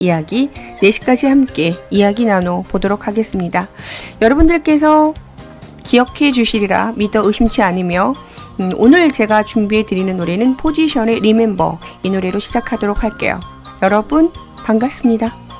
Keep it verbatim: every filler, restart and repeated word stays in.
이야기 네 시까지 함께 이야기 나눠 보도록 하겠습니다. 여러분들께서 기억해 주시리라 믿어 의심치 않으며 음, 오늘 제가 준비해 드리는 노래는 포지션의 리멤버, 이 노래로 시작하도록 할게요. 여러분 반갑습니다.